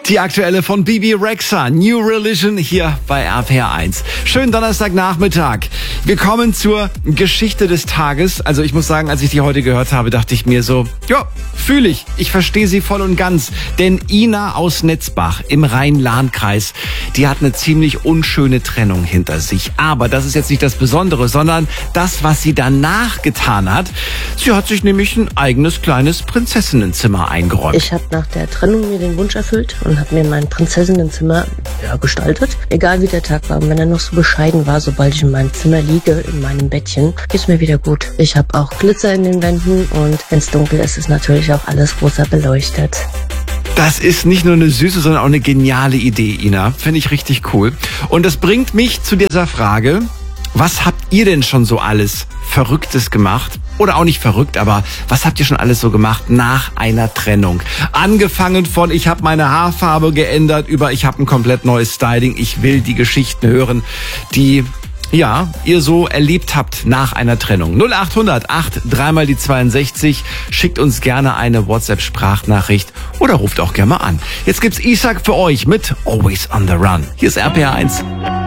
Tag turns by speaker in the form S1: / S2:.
S1: Die aktuelle von Bebe Rexha, New Religion, hier bei RPR 1. Schönen Donnerstagnachmittag. Wir kommen zur Geschichte des Tages. Also ich muss sagen, als ich die heute gehört habe, dachte ich mir so, ja, fühle ich. Ich verstehe sie voll und ganz. Denn Ina aus Netzbach im Rhein-Lahn-Kreis, die hat eine ziemlich unschöne Trennung hinter sich. Aber das ist jetzt nicht das Besondere, sondern das, was sie danach getan hat. Sie hat sich nämlich ein eigenes kleines Prinzessinnenzimmer eingeräumt.
S2: Ich habe nach der Trennung mir den Wunsch erfüllt und habe mir mein Prinzessinnenzimmer gestaltet. Egal wie der Tag war, und wenn er noch so bescheiden war, sobald ich in meinem Zimmer liege, in meinem Bettchen, geht's mir wieder gut. Ich habe auch Glitzer in den Wänden und wenn es dunkel ist, ist natürlich auch alles rosa beleuchtet.
S1: Das ist nicht nur eine süße, sondern auch eine geniale Idee, Ina. Finde ich richtig cool. Und das bringt mich zu dieser Frage, was habt ihr denn schon so alles Verrücktes gemacht? Oder auch nicht verrückt, aber was habt ihr schon alles so gemacht nach einer Trennung? Angefangen von, ich habe meine Haarfarbe geändert, über ich habe ein komplett neues Styling. Ich will die Geschichten hören, die ihr so erlebt habt nach einer Trennung. 0800 8 3 die 62. Schickt uns gerne eine WhatsApp-Sprachnachricht oder ruft auch gerne mal an. Jetzt gibt's Isaac für euch mit Always on the Run. Hier ist RPR 1.